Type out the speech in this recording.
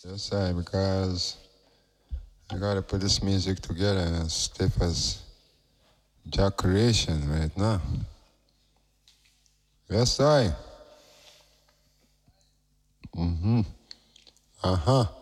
Yes, I, because I gotta put this music together as stiff as Jack creation right now. Yes, I. Uh huh.